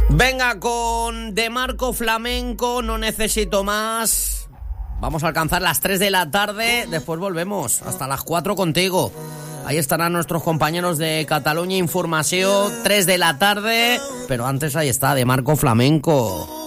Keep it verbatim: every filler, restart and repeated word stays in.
Venga, con De Marco Flamenco, No necesito más. Vamos a alcanzar las tres de la tarde, después volvemos hasta las cuatro contigo. Ahí estarán nuestros compañeros de Cataluña Información, tres de la tarde, pero antes ahí está De Marco Flamenco.